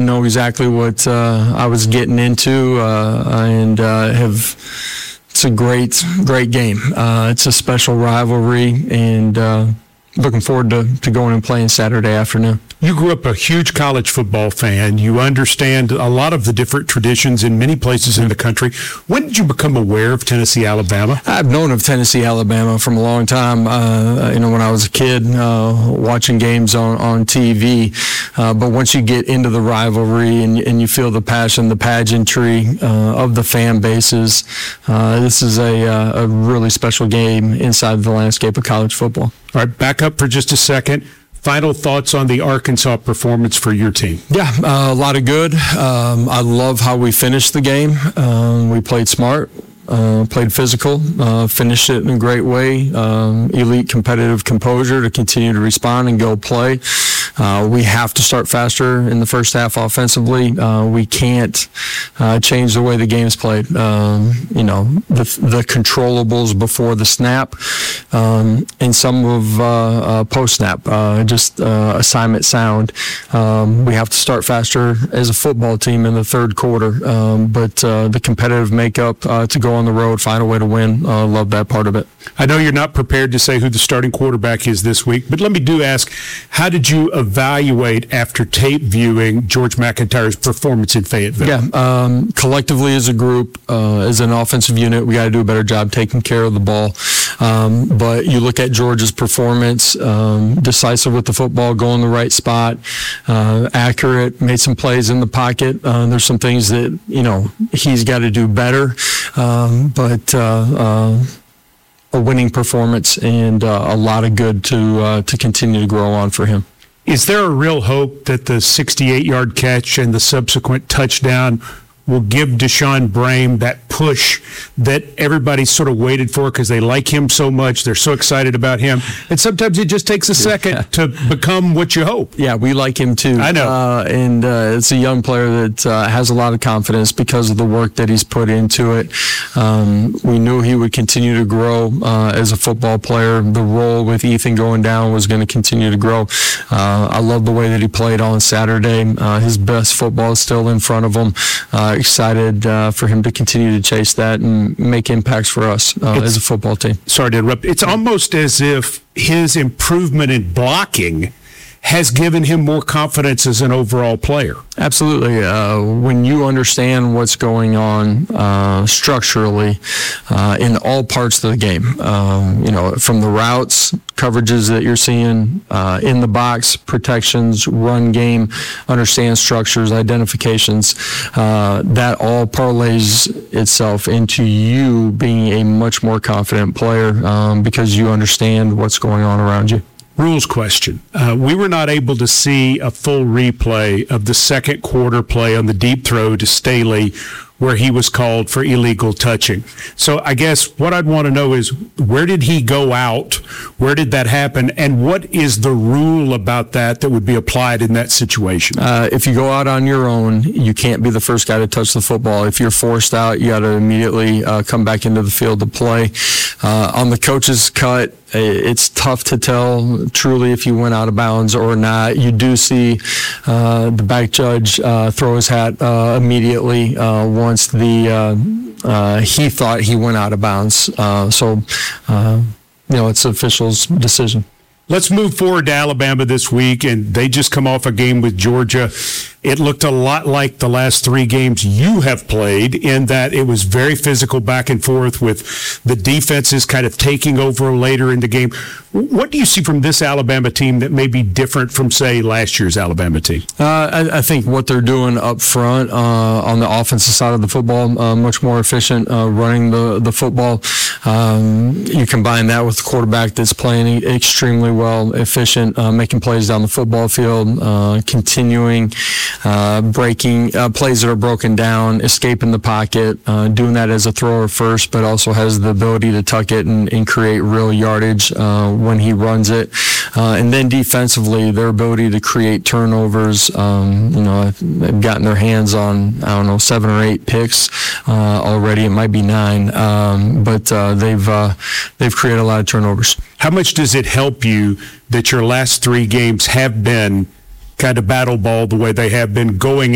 know exactly what I was getting into, and it's a great game. It's a special rivalry, and looking forward to going and playing Saturday afternoon. You grew up a huge college football fan. You understand a lot of the different traditions in many places in the country. When did you become aware of Tennessee, Alabama? I've known of Tennessee, Alabama from a long time. When I was a kid, watching games on TV. But once you get into the rivalry and you feel the passion, the pageantry of the fan bases, this is a really special game inside the landscape of college football. All right, back up for just a second. Final thoughts on the Arkansas performance for your team? Yeah, a lot of good. I love how we finished the game. We played smart, played physical, finished it in a great way. Elite competitive composure to continue to respond and go play. We have to start faster in the first half offensively. We can't change the way the game's played. The controllables before the snap and some of post-snap, just assignment sound. We have to start faster as a football team in the third quarter, but the competitive makeup to go on the road, find a way to win, love that part of it. I know you're not prepared to say who the starting quarterback is this week, but let me ask, how did you evaluate after tape viewing George McIntyre's performance in Fayetteville? Yeah, collectively as a group, as an offensive unit, we got to do a better job taking care of the ball. But you look at George's performance, decisive with the football, going the right spot, accurate, made some plays in the pocket. There's some things that, he's got to do better. But a winning performance and a lot of good to continue to grow on for him. Is there a real hope that the 68-yard catch and the subsequent touchdown will give Deshaun Brame that push that everybody sort of waited for because they like him so much, they're so excited about him, and sometimes it just takes a second to become what you hope? Yeah, we like him too. I know. And it's a young player that has a lot of confidence because of the work that he's put into it. We knew he would continue to grow as a football player. The role with Ethan going down was going to continue to grow. I love the way that he played on Saturday. His best football is still in front of him. Excited for him to continue to chase that and make impacts for us as a football team. Sorry to interrupt. It's almost as if his improvement in blocking has given him more confidence as an overall player. Absolutely. When you understand what's going on structurally in all parts of the game, from the routes, coverages that you're seeing in the box, protections, run game, understand structures, identifications, that all parlays itself into you being a much more confident player because you understand what's going on around you. Rules question. We were not able to see a full replay of the second quarter play on the deep throw to Staley where he was called for illegal touching. So I guess what I'd want to know is, where did he go out? Where did that happen? And what is the rule about that would be applied in that situation? If you go out on your own, you can't be the first guy to touch the football. If you're forced out, you got to immediately come back into the field to play. On the coach's cut, it's tough to tell truly if you went out of bounds or not. You do see the back judge throw his hat immediately once he thought he went out of bounds. It's the official's decision. Let's move forward to Alabama this week, and they just come off a game with Georgia. It looked a lot like the last three games you have played in that it was very physical back and forth with the defenses kind of taking over later in the game. What do you see from this Alabama team that may be different from, say, last year's Alabama team? I think what they're doing up front on the offensive side of the football, much more efficient running the football. You combine that with the quarterback that's playing extremely well, efficient, making plays down the football field, continuing breaking plays that are broken down, escaping the pocket, doing that as a thrower first, but also has the ability to tuck it and create real yardage when he runs it. And then defensively, their ability to create turnovers. They've gotten their hands on, 7 or 8 picks already. It might be 9, but they've created a lot of turnovers. How much does it help you that your last 3 games have been kind of battle ball the way they have been going